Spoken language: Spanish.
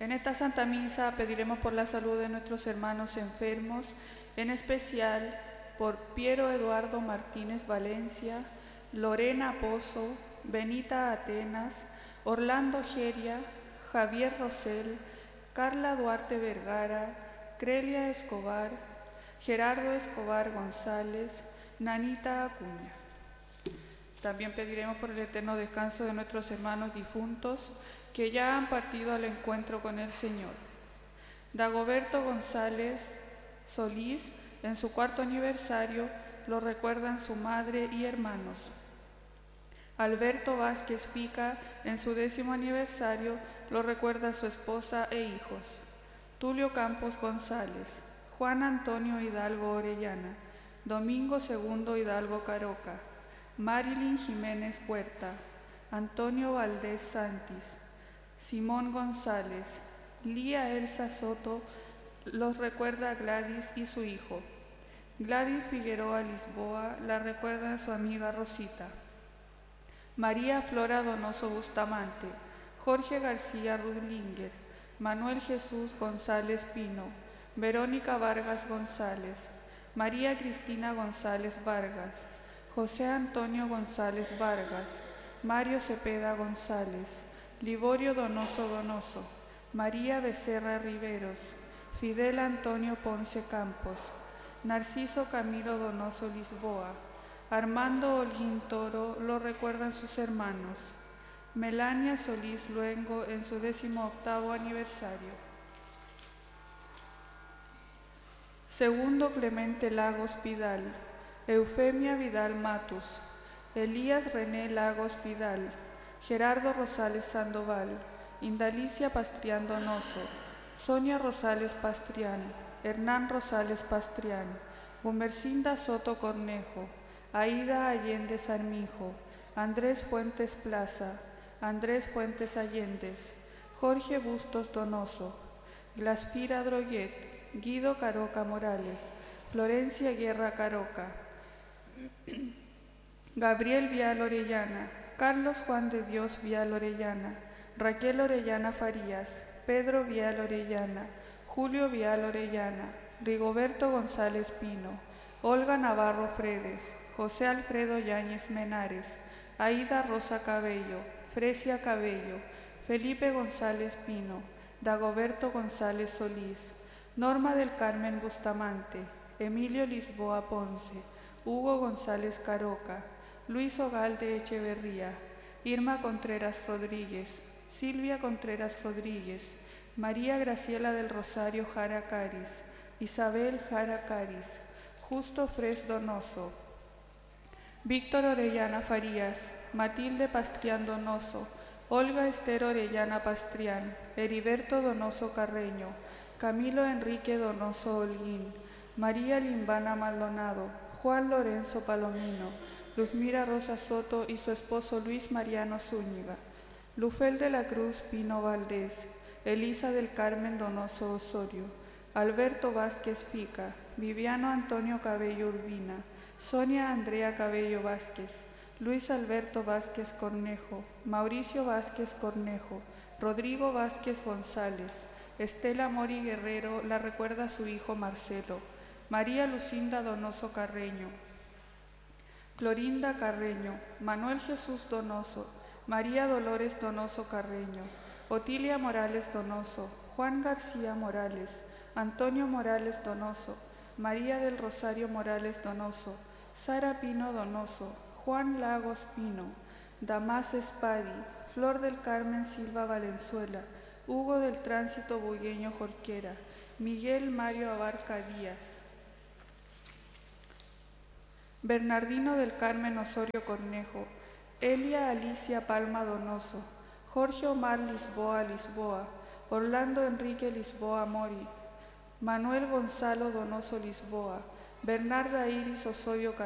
En esta Santa Misa pediremos por la salud de nuestros hermanos enfermos, en especial por Piero Eduardo Martínez Valencia, Lorena Pozo, Benita Atenas, Orlando Geria, Javier Rosell, Carla Duarte Vergara, Crelia Escobar, Gerardo Escobar González, Nanita Acuña. También pediremos por el eterno descanso de nuestros hermanos difuntos que ya han partido al encuentro con el Señor. Dagoberto González Solís, en su 4º aniversario, lo recuerdan su madre y hermanos. Alberto Vázquez Pica, en su 10º aniversario, lo recuerda su esposa e hijos. Tulio Campos González, Juan Antonio Hidalgo Orellana, Domingo II Hidalgo Caroca, Marilyn Jiménez Huerta, Antonio Valdés Santis, Simón González, Lía Elsa Soto, los recuerda Gladys y su hijo. Gladys Figueroa Lisboa la recuerda su amiga Rosita. María Flora Donoso Bustamante, Jorge García Rudlinger, Manuel Jesús González Pino, Verónica Vargas González, María Cristina González Vargas, José Antonio González Vargas, Mario Cepeda González, Liborio Donoso Donoso, María Becerra Riveros, Fidel Antonio Ponce Campos, Narciso Camilo Donoso Lisboa, Armando Holguín Toro lo recuerdan sus hermanos. Melania Solís Luengo en su 18º aniversario. Segundo Clemente Lagos Vidal, Eufemia Vidal Matus, Elías René Lagos Vidal, Gerardo Rosales Sandoval, Indalicia Pastrián Donoso, Sonia Rosales Pastrián, Hernán Rosales Pastrián, Gumercinda Soto Cornejo, Aida Allende Sarmijo, Andrés Fuentes Plaza, Andrés Fuentes Allendez, Jorge Bustos Donoso, Glaspira Droguet, Guido Caroca Morales, Florencia Guerra Caroca, Gabriel Vial Orellana, Carlos Juan de Dios Vial Orellana, Raquel Orellana Farías, Pedro Vial Orellana, Julio Vial Orellana, Rigoberto González Pino, Olga Navarro Fredes, José Alfredo Yáñez Menares, Aida Rosa Cabello, Fresia Cabello, Felipe González Pino, Dagoberto González Solís, Norma del Carmen Bustamante, Emilio Lisboa Ponce, Hugo González Caroca, Luis Ogalde Echeverría, Irma Contreras Rodríguez, Silvia Contreras Rodríguez, María Graciela del Rosario Jara Caris, Isabel Jara Caris, Justo Fres Donoso, Víctor Orellana Farías, Matilde Pastrián Donoso, Olga Esther Orellana Pastrián, Heriberto Donoso Carreño, Camilo Enrique Donoso Holguín, María Limbana Maldonado, Juan Lorenzo Palomino, Luzmira Rosa Soto y su esposo Luis Mariano Zúñiga, Lufel de la Cruz Pino Valdés, Elisa del Carmen Donoso Osorio, Alberto Vázquez Pica, Viviano Antonio Cabello Urbina, Sonia Andrea Cabello Vázquez, Luis Alberto Vázquez Cornejo, Mauricio Vázquez Cornejo, Rodrigo Vázquez González, Estela Mori Guerrero la recuerda a su hijo Marcelo, María Lucinda Donoso Carreño, Clorinda Carreño, Manuel Jesús Donoso, María Dolores Donoso Carreño, Otilia Morales Donoso, Juan García Morales, Antonio Morales Donoso, María del Rosario Morales Donoso, Sara Pino Donoso, Juan Lagos Pino, Damas Espadi, Flor del Carmen Silva Valenzuela, Hugo del Tránsito Bugueño Jorquera, Miguel Mario Abarca Díaz, Bernardino del Carmen Osorio Cornejo, Elia Alicia Palma Donoso, Jorge Omar Lisboa Lisboa, Orlando Enrique Lisboa Mori, Manuel Gonzalo Donoso Lisboa, Bernarda Iris Osorio